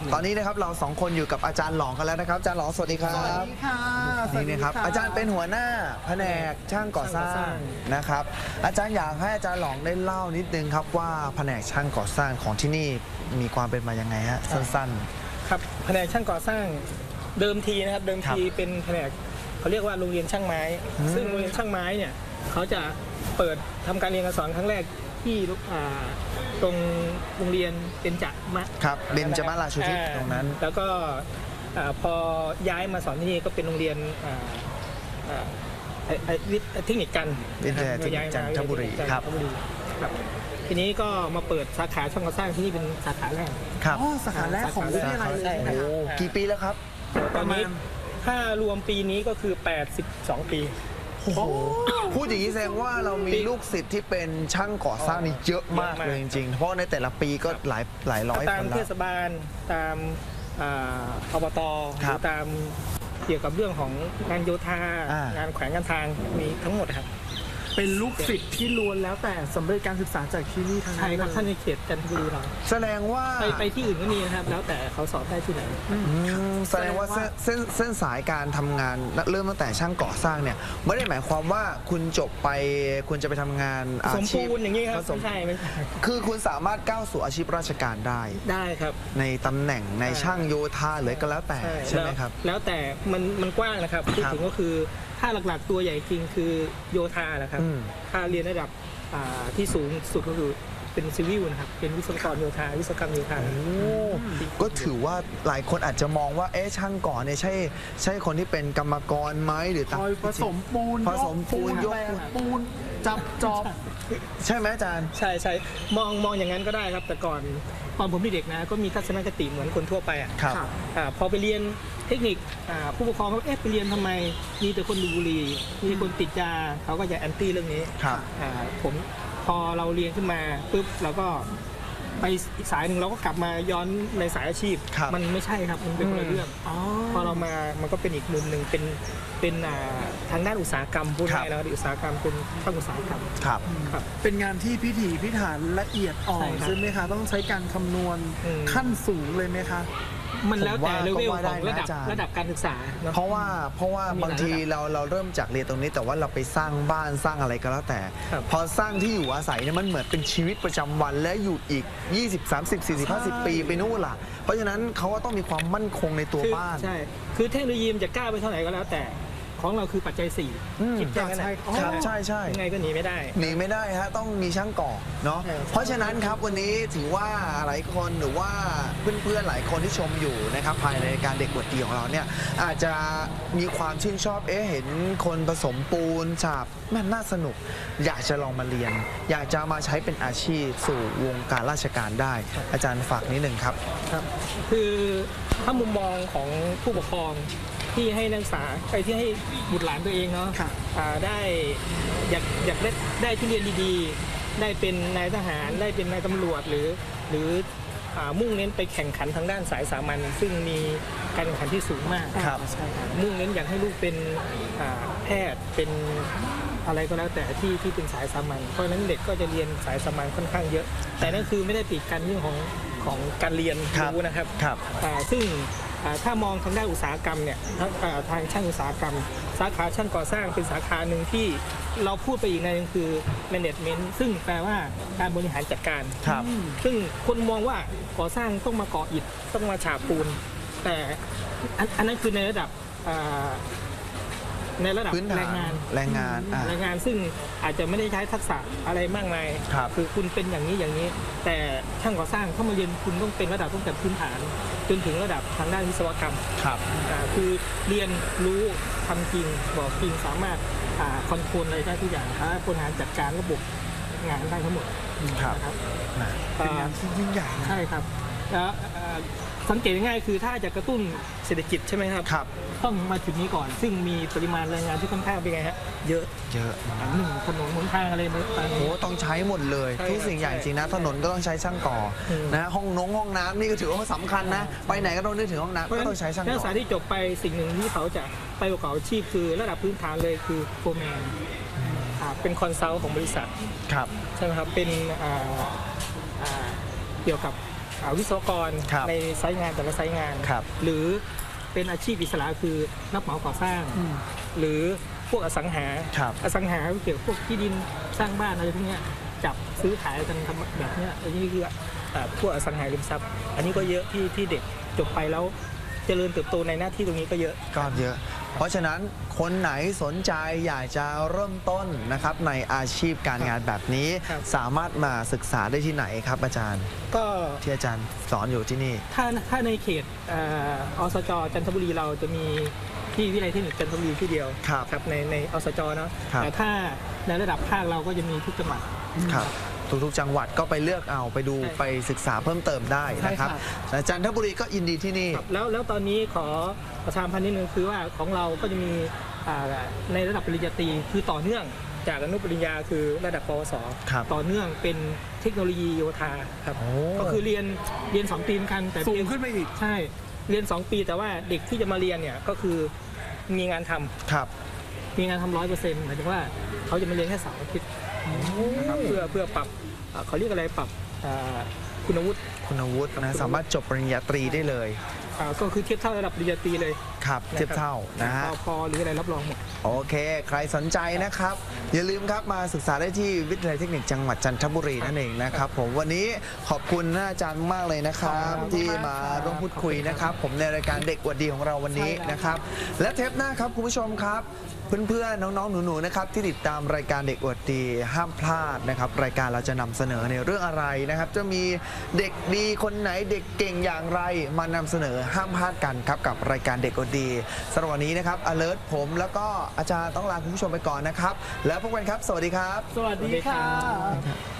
ตอนนี้นะครับเราสองคนอยู่กับอาจารย์หลองกันแล้วนะครับอาจารย์หลองสวัสดีครับสวัสดีค่ะนี่นะครับอาจารย์เป็นหัวหน้าแผนกช่างก่อสร้างนะครับอาจารย์อยากให้อาจารย์หลองได้เล่านิดนึงครับว่าแผนกช่างก่อสร้างของที่นี่มีความเป็นมายังไงฮะสั้นๆครับแผนกช่างก่อสร้างเดิมทีนะครับเดิมทีเป็นแผนกเขาเรียกว่าโรงเรียนช่างไม้ซึ่งโรงเรียนช่างไม้เนี่ยเขาจะเปิดทำการเรียนการสอนครั้งแรกที่ตรงโรงเรียนเบญจมะครับเบญจมราชูทิศตรงนั้นแล้วก็พอย้ายมาสอนที่นี่ก็เป็นโรงเรียนเทคนิคกันจันทบุรีครับทีนี้ก็มาเปิดสาขาช่างก่อสร้างที่นี่เป็นสาขาแรกครับสาขาแรกของวิทยาลัยเลยโอ้กี่ปีแล้วครับประมาณถ้ารวมปีนี้ก็คือ82ปีพูดอย่างนี้แสดงว่าเรามีลูกศิษย์ที่เป็นช่างก่อสร้างนี่เยอะมากเลยจริงๆเพราะในแต่ละปีก็หลายร้อยคนตามเทศบาลตามอบตหรือตามเกี่ยวกับเรื่องของงานโยธางานแขวงการทางมีทั้งหมดครับเป็นลูกศิษย์ที่ล้วนแล้วแต่สำเร็จการศึกษาจากที่นี่ทั้งนั้นใช่ครับท่านในเขตจันทบุรีเราแสดงว่าไปที่อื่นก็มีนะครับแล้วแต่เขาสอนได้ที่ไหนแสดงว่าเส้นสายการทำงานเริ่มตั้งแต่ช่างก่อสร้างเนี่ยไม่ได้หมายความว่าคุณจบไปคุณจะไปทำงานอาชีพอย่างนี้ครับไม่ใช่คือคุณสามารถก้าวสู่อาชีพราชการได้ครับในตำแหน่งในช่างโยธาหรือก็แล้วแต่ใช่ไหมครับแล้วแต่มันกว้างนะครับพูดถึงก็คือถ้าหลักๆตัวใหญ่จริงคือโยธาแหละครับถ้าเรียนระดับที่สูงสุดก็คือเป็นซิวิลนะครับเป็นวิศวกรโยธาวิศวกรรมโยธาก็ถือว่าหลายคนอาจจะมองว่าช่างก่อเนี่ยใช่คนที่เป็นกรรมกรไหมหรือผสมปูนยกปูนจับจอบใช่ไหมอาจารย์ใช่มองอย่างนั้นก็ได้ครับแต่ก่อนตอนผมเด็กนะก็มีทัศนคติเหมือนคนทั่วไปพอไปเรียนเทคนิคผู้ปกครองเขาไปเรียนทำไมมีแต่คนดูบุหรี่มีคนติดยาเขาก็จะแอนตี้เรื่องนี้ผมพอเราเรียนขึ้นมาปุ๊บเราก็ไปอีกสายหนึ่งเราก็กลับมาย้อนในสายอาชีพมันไม่ใช่ครับมันเป็นคนละเรื่องพอเรามามันก็เป็นอีกมุมหนึ่งเป็นทางด้านอุตสาหกรรมพูดง่ายแล้วอุตสาหกรรมเป็นช่างอุตสาหกรรมครับเป็นงานที่พิถีพิถันละเอียดอ่อนใช่ไหมคะต้องใช้การคำนวณขั้นสูงเลยไหมคะมันแล้วแต่เลเวลของระดับการศึกษาเพราะว่าบางทีเราเริ่มจากเรียนตรงนี้แต่ว่าเราไปสร้างบ้านสร้างอะไรก็แล้วแต่พอสร้างที่อยู่อาศัยเนี่ยมันเหมือนเป็นชีวิตประจำวันและอยู่อีก20 30 40 50 ปีไปนู่นล่ะเพราะฉะนั้นเขาก็ต้องมีความมั่นคงในตัวบ้านใช่คือเทคโนโลยีจะกล้าไปเท่าไหร่ก็แล้วแต่ของเราคือปัจจัย4คิดอย่างนั้นใช่ยังไงก็หนีไม่ได้ฮะต้องมีช่างก่อเนาะเพราะฉะนั้นครับวันนี้ถือว่าหลายคนหรือว่าเพื่อนๆหลายคนที่ชมอยู่นะครับภายในการเด็กบทดีของเราเนี่ยอาจจะมีความชื่นชอบเห็นคนผสมปูนฉาบมันน่าสนุกอยากจะลองมาเรียนอยากจะมาใช้เป็นอาชีพสู่วงการราชการได้อาจารย์ฝากนิดหนึ่งครับคือถ้ามุมมองของผู้ปกครองที่ให้นักศึกษาที่ให้บุตรหลานตัวเองเนาะได้อยากได้ที่เรียนดีๆได้เป็นนายทหารได้เป็นนายตำรวจหรือมุ่งเน้นไปแข่งขันทางด้านสายสามัญซึ่งมีการแข่งขันที่สูงมากมุ่งเน้นอยากให้ลูกเป็นแพทย์เป็นอะไรก็แล้วแต่ที่เป็นสายสามัญเพราะฉะนั้นเด็กก็จะเรียนสายสามัญค่อนข้างเยอะแต่นั่นคือไม่ได้ปิดกันเรื่องของการเรียนรู้นะครับซึ่งถ้ามองทางด้านอุตสาหกรรมเนี่ยทางช่างอุตสาหกรรมสาขาช่างก่อสร้างเป็นสาขาหนึ่งที่เราพูดไปอีกในนึงคือ management ซึ่งแปลว่าการบริหารจัดการซึ่งคนมองว่าก่อสร้างต้องมาก่ออิฐต้องมาฉาบปูนแต่อันนั้นคือในระดับแรงงานซึ่งอาจจะไม่ได้ใช้ทักษะอะไรมากมายคือคุณเป็นอย่างนี้แต่ช่างก่อสร้างเข้ามาเรียนคุณต้องเป็นระดับตั้งแต่พื้นฐานจนถึงระดับทางด้านวิศวกรรมคือเรียนรู้ทำจริงบอกจริงสามารถคอนโทรลอะไรได้ทุกอย่างบริหารจัดการระบบงานได้ทั้งหมดนะครับเป็นงานที่ยิ่งใหญ่ใช่ครับแล้วสังเกตง่ายๆคือถ้าจะกระตุ้นเศรษฐกิจใช่ไหมครับต้องมาจุดนี้ก่อนซึ่งมีปริมาณแรงงานที่ค่อนข้างเป็นไงฮะเยอะถนนหนทางอะไรต้องใช้หมดเลยทุกสิ่งอย่างจริงนะถนนก็ต้องใช้ช่างก่อนะห้องน้ำนี่ก็ถือว่าสำคัญนะไปไหนก็ต้องนึกถึงห้องน้ำก็ต้องใช้ช่างก่อนักศึกษาที่จบไปสิ่งหนึ่งที่เขาจะไปประกอบอาชีพคือระดับพื้นฐานเลยคือโฟร์แมนเป็นคอนซัลท์ของบริษัทใช่ไหมครับเป็นเกี่ยวกับวิศวกรครับในไซต์งานแต่ละไซต์งานครับหรือเป็นอาชีพอิสระคือรับเหมาก่อสร้าง หรือพวกอสังหาครับอสังหาเกี่ยวกับพวกที่ดินสร้างบ้านอะไรพวกเนี้ยจับซื้อขายกันทำแบบเนี้ยอันนี้คือพวกอสังหาริมทรัพย์ อันนี้ก็เยอะที่เด็กจบไปแล้วเจริญเติบโตในหน้าที่ตรงนี้ก็เยอะก็เยอะ เพราะฉะนั้นคนไหนสนใจอยากจะเริ่มต้นนะครับในอาชีพการงานแบบนี้ครับสามารถมาศึกษาได้ที่ไหนครับอาจารย์ก็ที่อาจารย์สอนอยู่ที่นี่ถ้าในเขตอสจจันทบุรีเราจะมีที่วิทยาลัยเทคนิคจันทบุรีที่เดียวครับในอสจเนาะครับแต่ถ้าในระดับภาคเราก็จะมีทุกจังหวัดครับทุกๆจังหวัดก็ไปเลือกเอาไปดูใช่ไปศึกษาเพิ่มเติมได้นะครับใช่ค่ะแต่จันทบุรีก็ยินดีที่นี่ครับแล้วตอนนี้ขอประชาสัมพันธ์นิดนึงคือว่าของเราก็จะมีในระดับปริญญาตรีคือต่อเนื่องจากอนุปริญญาคือระดับปวสครับต่อเนื่องเป็นเทคโนโลยีโยธาครับโอ้ก็คือเรียน2 ปีเหมือนกันแต่สูงขึ้นไปอีกใช่เรียน 2 ปีแต่ว่าเด็กที่จะมาเรียนเนี่ยก็คือมีงานทำครับมีงานทำ100%หมายถึงว่าเขาจะมาเรียนแค่เสาร์อาทิตย์นะครับเพื่อปรับเขาเรียกอะไรปรับคุณวุฒิคุณวุฒินะสามารถจบปริญญาตรีได้เลยก็คือเทียบเท่าระดับปริญญาตรีเลยครับเทียบเท่านะฮะพอหรืออะไรรับรองหมดโอเค ใครสนใจนะครับ อย่าลืมครับมาศึกษาได้ที่วิทยาลัยเทคนิคจังหวัดจันทบุรีนั่นเองนะครับผมวันนี้ขอบคุณอาจารย์มากเลยนะครับขอบคุณที่มากมาครับร่วมพูดคุยนะครับ ผมในรายการเด็กอวดดีของเราวันนี้ใช่แล้วนะครับ และเทปหน้าครับคุณผู้ชมครับ เพื่อนๆน้องๆหนูๆนะครับที่ติดตามรายการเด็กอวดดีห้ามพลาดนะครับรายการเราจะนำเสนอในเรื่องอะไรนะครับ จะมีเด็กดีคนไหนเด็กเก่งอย่างไรมานำเสนอห้ามพลาดกันครับกับรายการเด็กอวดดีสำหรับวันนี้นะครับ alert ผมแล้วก็อาจารย์ต้องลาคุณผู้ชมไปก่อนนะครับ แล้วพบกันครับ สวัสดีครับสวัสดีค่ะครับ